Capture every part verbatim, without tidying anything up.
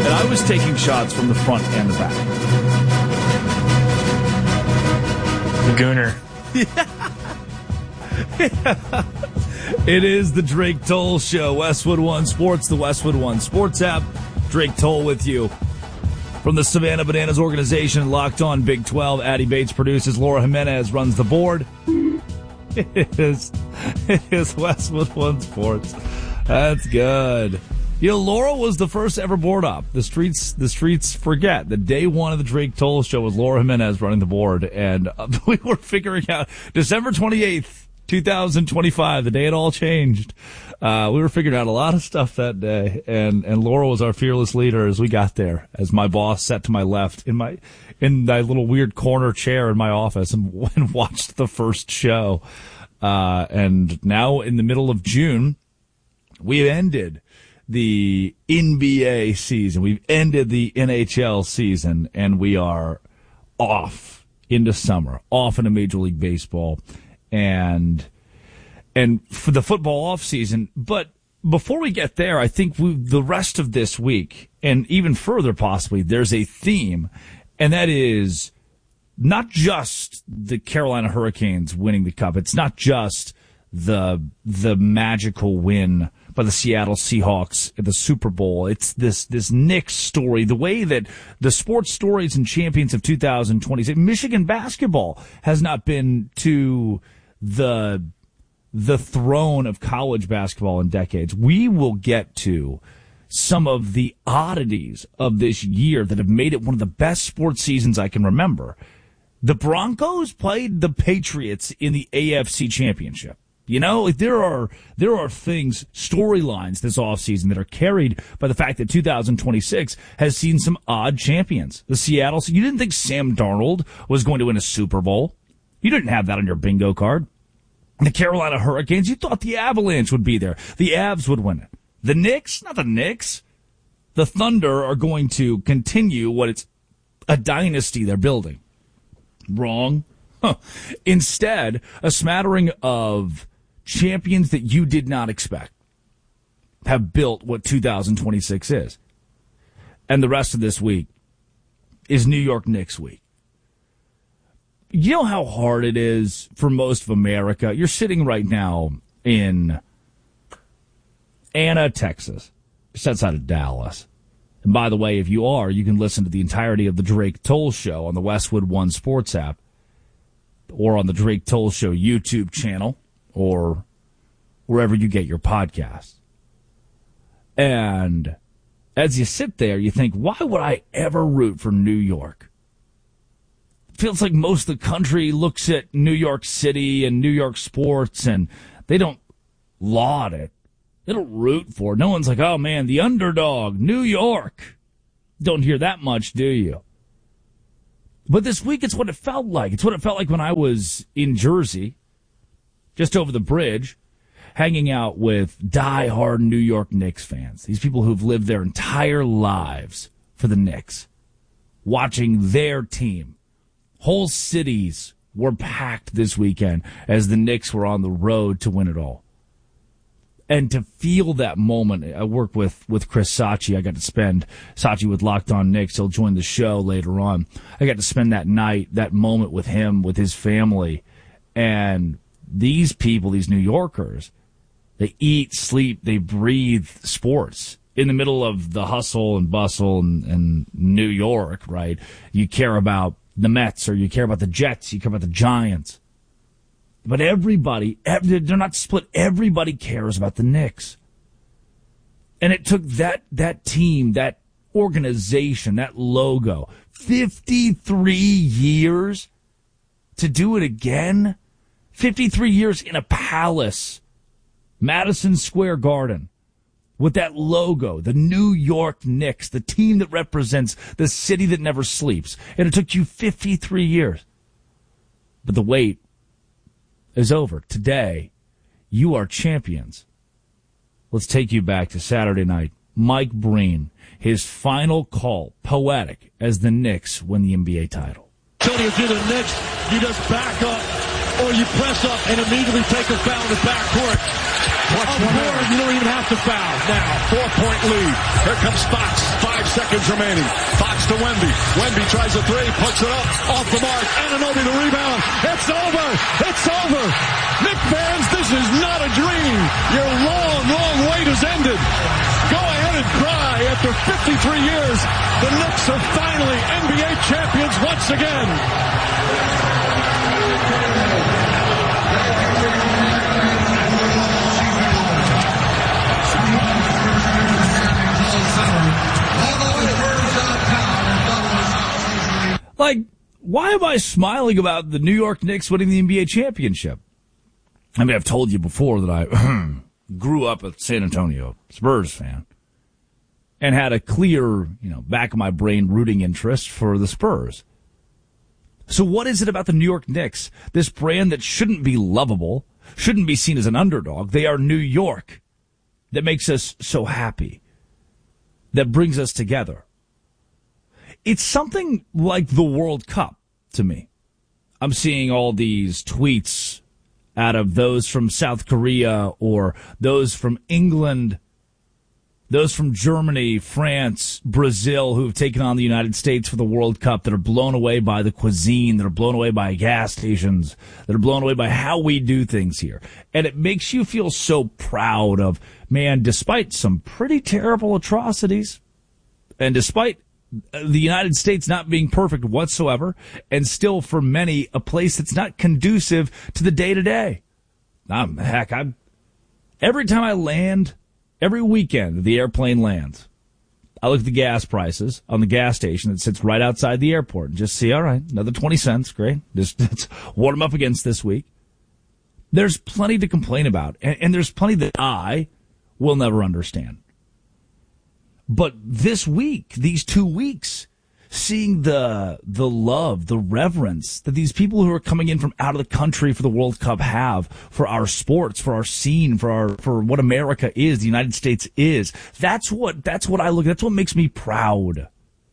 And I was taking shots from the front and the back. Gooner. Yeah. It is the Drake Toll Show. Westwood One Sports, the Westwood One Sports app. Drake Toll with you. From the Savannah Bananas organization, Locked On Big twelve, Addie Bates produces. Laura Jimenez runs the board. It is, it is Westwood One Sports. That's good. You know, Laura was the first ever board op. The streets, the streets forget that day one of the Drake Toll Show was Laura Jimenez running the board, and uh, we were figuring out December twenty-eighth, twenty twenty-five, the day it all changed. Uh, we were figuring out a lot of stuff that day, and, and Laura was our fearless leader as we got there, as my boss sat to my left in my, in my little weird corner chair in my office and, and watched the first show. Uh, and now in the middle of June, we've ended the N B A season. We've ended the N H L season, and we are off into summer, off into Major League Baseball. And, and for the football off season. But before we get there, I think we, the rest of this week, and even further possibly, there's a theme, and that is not just the Carolina Hurricanes winning the Cup. It's not just the, the magical win by the Seattle Seahawks at the Super Bowl. It's this, this Knicks story, the way that the sports stories and champions of two thousand twenty, Michigan basketball has not been to the, the throne of college basketball in decades. We will get to some of the oddities of this year that have made it one of the best sports seasons I can remember. The Broncos played the Patriots in the A F C Championship. You know, there are there are things, storylines this offseason that are carried by the fact that two thousand twenty-six has seen some odd champions. The Seattle, you didn't think Sam Darnold was going to win a Super Bowl. You didn't have that on your bingo card. The Carolina Hurricanes, you thought the Avalanche would be there. The Avs would win it. The Knicks, not the Knicks. The Thunder are going to continue what it's a dynasty they're building. Wrong. Huh. Instead, a smattering of champions that you did not expect have built what two thousand twenty-six is. And the rest of this week is New York Knicks week. You know how hard it is for most of America? You're sitting right now in Anna, Texas, just outside of Dallas. And by the way, if you are, you can listen to the entirety of the Drake Toll Show on the Westwood One Sports app, or on the Drake Toll Show YouTube channel, or wherever you get your podcasts. And as you sit there, you think, why would I ever root for New York? It feels like most of the country looks at New York City and New York sports, and they don't laud it. They don't root for it. No one's like, oh, man, the underdog, New York. Don't hear that much, do you? But this week, it's what it felt like. It's what it felt like when I was in Jersey, just over the bridge, hanging out with diehard New York Knicks fans. These people who've lived their entire lives for the Knicks, watching their team. Whole cities were packed this weekend as the Knicks were on the road to win it all. And to feel that moment, I work with, with Chris Sachi. I got to spend, Sachi with Locked On Knicks. He'll join the show later on. I got to spend that night, that moment with him, with his family. And these people, these New Yorkers, they eat, sleep, they breathe sports. In the middle of the hustle and bustle and, and New York, right? You care about the Mets, or you care about the Jets, you care about the Giants. But everybody, they're not split. Everybody cares about the Knicks. And it took that, that team, that organization, that logo, fifty-three years to do it again. fifty-three years in a palace, Madison Square Garden, with that logo, the New York Knicks, the team that represents the city that never sleeps. And it took you fifty-three years. But the wait is over. Today, you are champions. Let's take you back to Saturday night. Mike Breen, his final call, poetic, as the Knicks win the N B A title. Tony, if you're the Knicks, you just back up or you press up and immediately take a foul in the backcourt. Watch one more. You don't even have to foul. Now, four-point lead. Here comes Fox. Five seconds remaining. Fox to Wemby. Wemby tries a three, puts it up, off the mark. Anunoby the rebound. It's over. It's over. Knicks fans, this is not a dream. Your long, long wait has ended. Go ahead and cry. After fifty-three years, the Knicks are finally N B A champions once again. Like, why am I smiling about the New York Knicks winning the N B A championship? I mean, I've told you before that I grew up a San Antonio Spurs fan and had a clear, you know, back of my brain rooting interest for the Spurs. So what is it about the New York Knicks, this brand that shouldn't be lovable, shouldn't be seen as an underdog? They are New York, that makes us so happy, that brings us together. It's something like the World Cup to me. I'm seeing all these tweets out of those from South Korea or those from England, those from Germany, France, Brazil, who have taken on the United States for the World Cup, that are blown away by the cuisine, that are blown away by gas stations, that are blown away by how we do things here. And it makes you feel so proud of, man, despite some pretty terrible atrocities, and despite the United States not being perfect whatsoever, and still for many a place that's not conducive to the day-to-day. Um, heck, I'm, every time I land, every weekend the airplane lands, I look at the gas prices on the gas station that sits right outside the airport and just see, all right, another twenty cents, great. Just let's warm them up against this week. There's plenty to complain about, and, and there's plenty that I will never understand. But this week, these two weeks, seeing the the love, the reverence that these people who are coming in from out of the country for the World Cup have for our sports, for our scene, for our for what America is, the United States is. That's what that's what I look at. That's what makes me proud.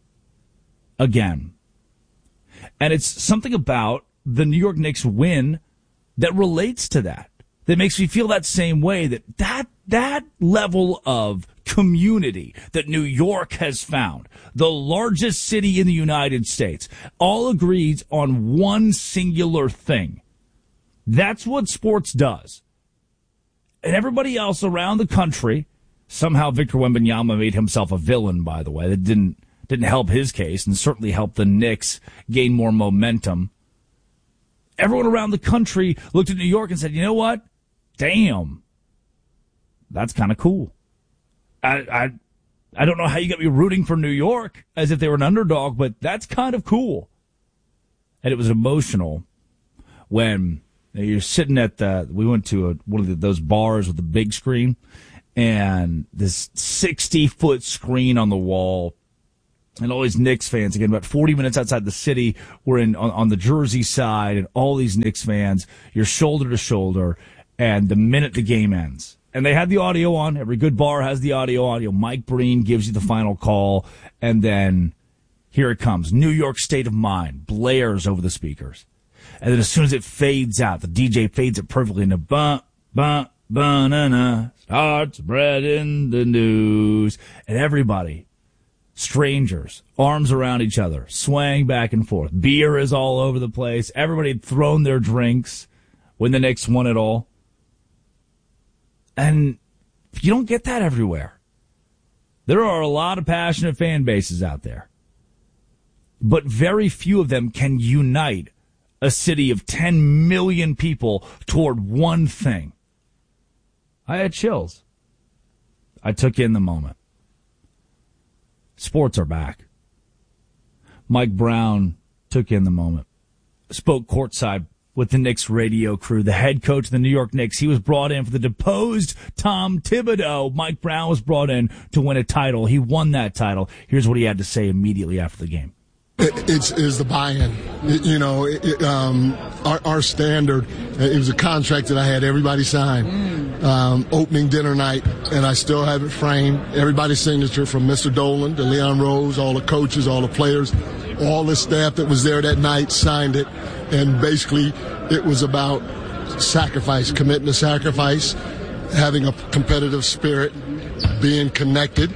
Again. And it's something about the New York Knicks win that relates to that. That makes me feel that same way, that that that level of community that New York has found, the largest city in the United States, all agrees on one singular thing. That's what sports does. And everybody else around the country, somehow Victor Wembanyama made himself a villain, by the way. That didn't didn't help his case, and certainly helped the Knicks gain more momentum. Everyone around the country looked at New York and said, you know what? Damn. That's kind of cool. I, I I don't know how you got me rooting for New York as if they were an underdog, but that's kind of cool. And it was emotional when you're sitting at the, we went to a, one of the, those bars with the big screen, and this sixty-foot screen on the wall, and all these Knicks fans, again, about forty minutes outside the city, we're in on, on the Jersey side, and all these Knicks fans, you're shoulder to shoulder, and the minute the game ends, and they had the audio on, every good bar has the audio on, you know, Mike Breen gives you the final call, and then here it comes, New York State of Mind, blares over the speakers. And then as soon as it fades out, the D J fades it perfectly into bum, bum, banana, start spreading the news, and everybody, strangers, arms around each other, swaying back and forth. Beer is all over the place. Everybody had thrown their drinks when the Knicks won it all. And you don't get that everywhere. There are a lot of passionate fan bases out there, but very few of them can unite a city of ten million people toward one thing. I had chills. I took in the moment. Sports are back. Mike Brown took in the moment. Spoke courtside with the Knicks radio crew. The head coach of the New York Knicks, he was brought in for the deposed Tom Thibodeau. Mike Brown was brought in to win a title. He won that title. Here's what he had to say immediately after the game. It, it's is the buy-in. It, you know, it, um, our, our standard. It was a contract that I had everybody sign. Um, opening dinner night, and I still have it framed. Everybody's signature, from Mister Dolan to Leon Rose, all the coaches, all the players, all the staff that was there that night signed it. And basically, it was about sacrifice, committing to sacrifice, having a competitive spirit, being connected,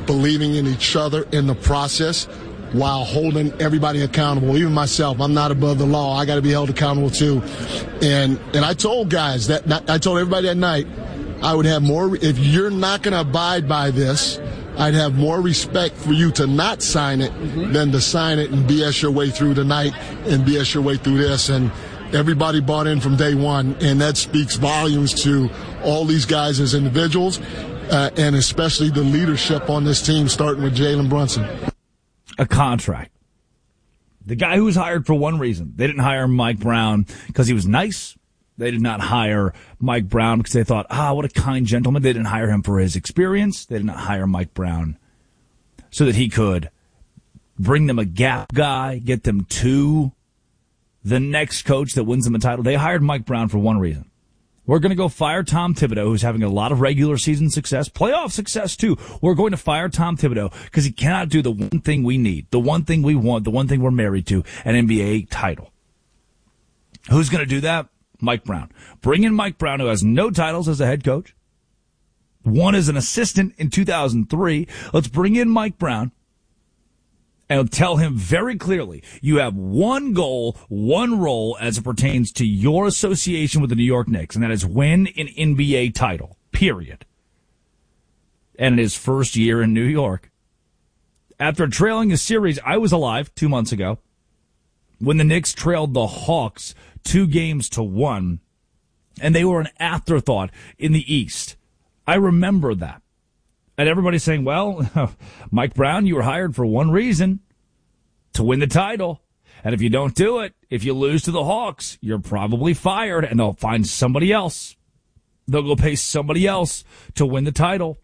believing in each other in the process while holding everybody accountable, even myself. I'm not above the law. I got to be held accountable too. And and I told guys that, I told everybody that night, I would have more, if you're not going to abide by this, I'd have more respect for you to not sign it mm-hmm. than to sign it and B S your way through the night and B S your way through this. And everybody bought in from day one, and that speaks volumes to all these guys as individuals, uh, and especially the leadership on this team, starting with Jalen Brunson. A contract. The guy who was hired for one reason. They didn't hire Mike Brown because he was nice. They did not hire Mike Brown because they thought, ah, what a kind gentleman. They didn't hire him for his experience. They did not hire Mike Brown so that he could bring them a gap guy, get them to the next coach that wins them a title. They hired Mike Brown for one reason. We're going to go fire Tom Thibodeau, who's having a lot of regular season success, playoff success too. We're going to fire Tom Thibodeau because he cannot do the one thing we need, the one thing we want, the one thing we're married to, an N B A title. Who's going to do that? Mike Brown. Bring in Mike Brown, who has no titles as a head coach. One as an assistant in two thousand three. Let's bring in Mike Brown and tell him very clearly, you have one goal, one role as it pertains to your association with the New York Knicks, and that is win an N B A title, period. And in his first year in New York, after trailing a series, I was alive two months ago, when the Knicks trailed the Hawks two games to one, and they were an afterthought in the East. I remember that. And everybody's saying, well, Mike Brown, you were hired for one reason, to win the title. And if you don't do it, if you lose to the Hawks, you're probably fired, and they'll find somebody else. They'll go pay somebody else to win the title.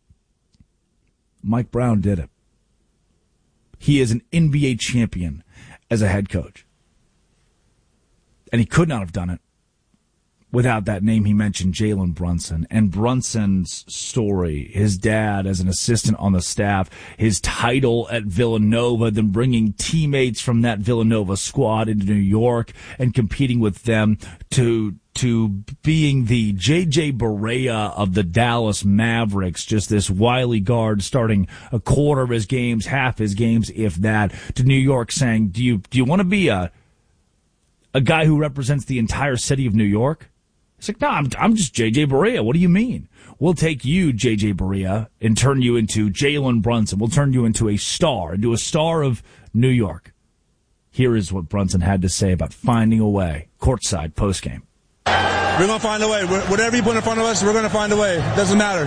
Mike Brown did it. He is an N B A champion as a head coach. And he could not have done it without that name he mentioned, Jalen Brunson. And Brunson's story, his dad as an assistant on the staff, his title at Villanova, then bringing teammates from that Villanova squad into New York and competing with them to to being the J J Barea of the Dallas Mavericks, just this wily guard starting a quarter of his games, half his games, if that, to New York saying, do you do you want to be a a guy who represents the entire city of New York? It's like, no, I'm, I'm just J J Barea. What do you mean? We'll take you, J J Barea, and turn you into Jalen Brunson. We'll turn you into a star, into a star of New York. Here is what Brunson had to say about finding a way, courtside, postgame. We're going to find a way. We're, whatever you put in front of us, we're going to find a way. It doesn't matter.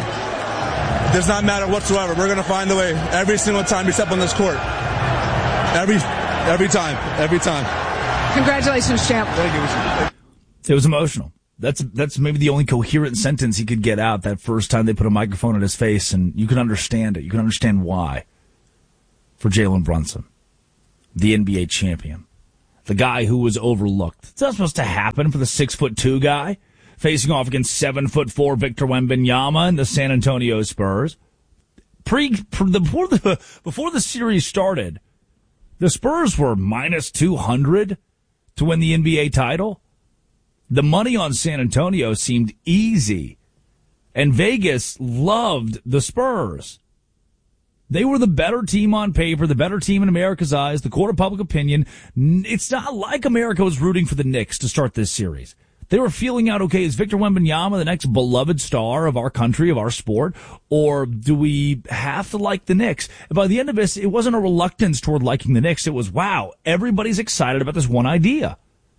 It does not matter whatsoever. We're going to find a way every single time we step on this court. Every, every time. Every time. Congratulations, champ. Thank you. It was emotional. That's that's maybe the only coherent sentence he could get out that first time they put a microphone in his face, and you can understand it. You can understand why. For Jalen Brunson, the N B A champion, the guy who was overlooked. It's not supposed to happen for the six foot two guy facing off against seven foot four Victor Wembanyama and the San Antonio Spurs. Pre, pre the, before the before the series started, the Spurs were minus two hundred to win the N B A title. The money on San Antonio seemed easy, and Vegas loved the Spurs. They were the better team on paper, the better team in America's eyes, the court of public opinion. It's not like America was rooting for the Knicks to start this series. They were feeling out, okay, is Victor Wembanyama the next beloved star of our country, of our sport, or do we have to like the Knicks? And by the end of this, it wasn't a reluctance toward liking the Knicks. It was, wow, everybody's excited about this one idea.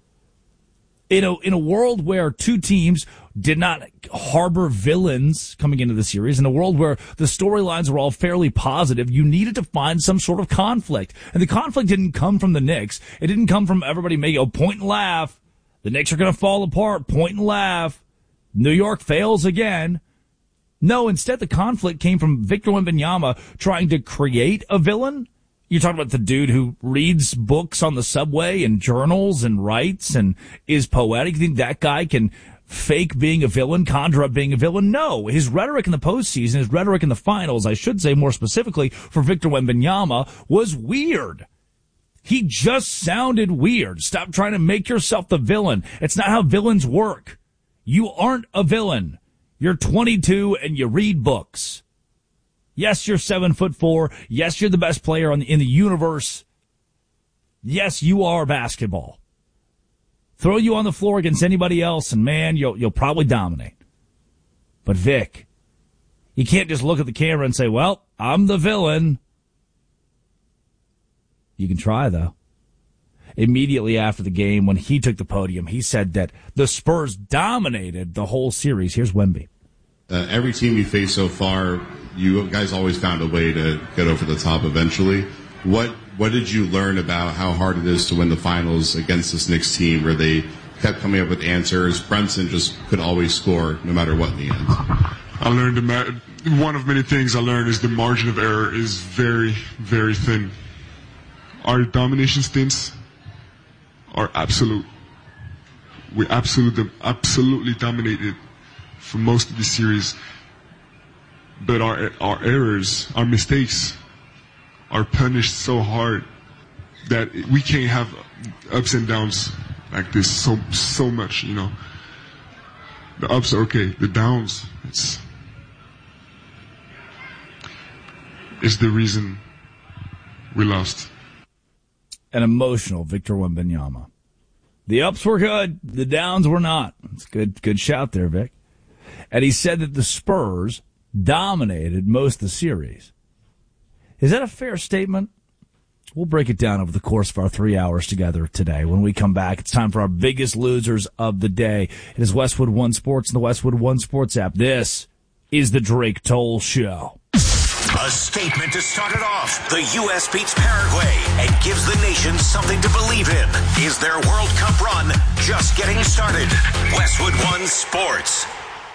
In a, in a world where two teams did not harbor villains coming into the series, in a world where the storylines were all fairly positive, you needed to find some sort of conflict. And the conflict didn't come from the Knicks. It didn't come from everybody making a point and laugh. The Knicks are going to fall apart, point and laugh. New York fails again. No, instead the conflict came from Victor Wembanyama trying to create a villain. You're talking about the dude who reads books on the subway and journals and writes and is poetic. You think that guy can fake being a villain, conjure up being a villain? No. His rhetoric in the postseason, his rhetoric in the finals, I should say more specifically for Victor Wembanyama, was weird. He just sounded weird. Stop trying to make yourself the villain. It's not how villains work. You aren't a villain. You're twenty-two and you read books. Yes, you're seven foot four. Yes, you're the best player on the, in the universe. Yes, you are basketball. Throw you on the floor against anybody else, and man, you'll you'll probably dominate. But Vic, you can't just look at the camera and say, well, I'm the villain. You can try, though. Immediately after the game, when he took the podium, he said that the Spurs dominated the whole series. Here's Wemby. Uh, every team you face so far, you guys always found a way to get over the top eventually. What what did you learn about how hard it is to win the finals against this Knicks team where they kept coming up with answers? Brunson just could always score no matter what in the end. I learned the, one of many things I learned is the margin of error is very, very thin. Our domination stints are absolute. We absolutely, absolutely dominated for most of the series. But our our errors, our mistakes, are punished so hard that we can't have ups and downs like this so so much. You know, the ups are okay, the downs, it's it's the reason we lost. An emotional Victor Wembanyama. The ups were good, the downs were not. It's good, good shout there, Vic. And he said that the Spurs dominated most of the series. Is that a fair statement? We'll break it down over the course of our three hours together today. When we come back, it's time for our biggest losers of the day. It is Westwood One Sports and the Westwood One Sports app. This is the Drake Toll Show. A statement to start it off. The U S beats Paraguay and gives the nation something to believe in. Is their World Cup run just getting started? Westwood One Sports.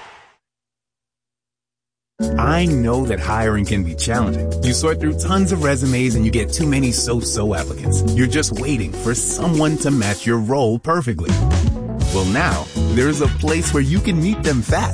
I know that hiring can be challenging. You sort through tons of resumes and you get too many so-so applicants. You're just waiting for someone to match your role perfectly. Well, now, there's a place where you can meet them fast.